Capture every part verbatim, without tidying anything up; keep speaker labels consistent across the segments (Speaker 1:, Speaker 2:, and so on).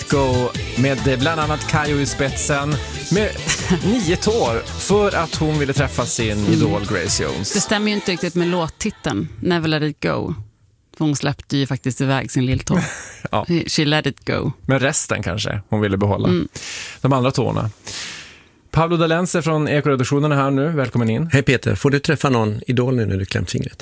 Speaker 1: Go med bland annat Kayo i spetsen med nio tår för att hon ville träffa sin mm. idol Grace Jones.
Speaker 2: Det stämmer ju inte riktigt med låttiteln Never Let It Go. Hon släppte ju faktiskt iväg sin lilltå. Ja. She let it go.
Speaker 1: Men resten kanske hon ville behålla. Mm. De andra tårna. Pablo Dalense från Ekoredaktionen är här nu. Välkommen in.
Speaker 3: Hej Peter, får du träffa någon idol nu när du klämt fingret?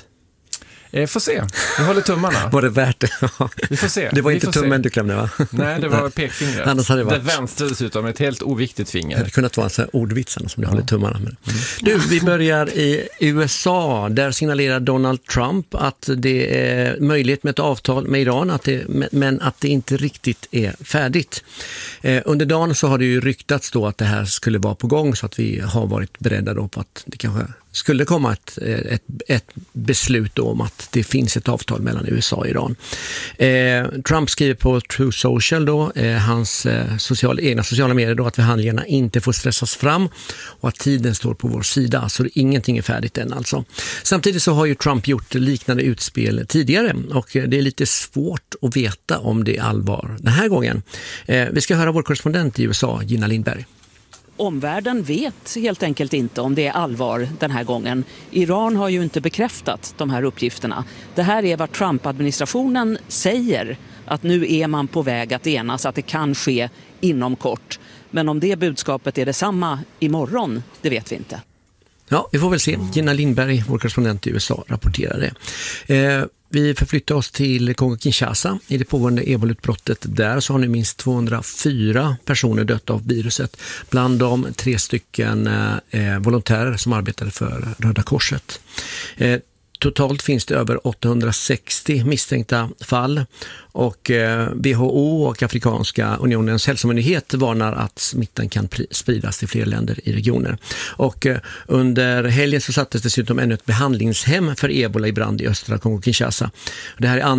Speaker 1: Eh, får se. Vi håller tummarna.
Speaker 3: Var det värt det?
Speaker 1: Vi får se.
Speaker 3: Det var
Speaker 1: Vi
Speaker 3: inte tummen se. Du klämde, va?
Speaker 1: Nej, det var pekfingret.
Speaker 3: Annars hade det varit...
Speaker 1: Det vänstra dessutom, ett helt oviktigt finger.
Speaker 3: Det hade kunnat vara en sån här ordvitsarna som du ja. håller tummarna med. Mm. Du, vi börjar i U S A. Där signalerar Donald Trump att det är möjligt med ett avtal med Iran, att det, men att det inte riktigt är färdigt. Eh, under dagen så har det ju ryktats då att det här skulle vara på gång, så att vi har varit beredda då på att det kanske skulle komma ett, ett, ett beslut om att det finns ett avtal mellan U S A och Iran. Eh, Trump skriver på True Social då, eh, hans eh, social, egna sociala medier då, att förhandlingarna inte får stressas fram och att tiden står på vår sida, så ingenting är färdigt än alltså. Samtidigt så har ju Trump gjort liknande utspel tidigare och det är lite svårt att veta om det är allvar den här gången. Eh, vi ska höra vår korrespondent i U S A, Gina Lindberg.
Speaker 4: Omvärlden vet helt enkelt inte om det är allvar den här gången. Iran har ju inte bekräftat de här uppgifterna. Det här är vad Trump-administrationen säger, att nu är man på väg att enas, att det kan ske inom kort. Men om det budskapet är detsamma imorgon, det vet vi inte.
Speaker 3: Ja, vi får väl se. Gina Lindberg, vår korrespondent i U S A, rapporterar det. Eh, vi förflyttar oss till Kongo-Kinshasa. I det pågående ebola-utbrottet där så har nu minst tvåhundrafyra personer dött av viruset. Bland dem tre stycken eh, volontärer som arbetade för Röda Korset. Eh, Totalt finns det över åttahundrasextio misstänkta fall och W H O och Afrikanska unionens hälsomyndighet varnar att smittan kan spridas till fler länder i regionen. Och under helgen så sattes dessutom ännu ett behandlingshem för ebola i brand i östra Kongo-Kinshasa. Det här är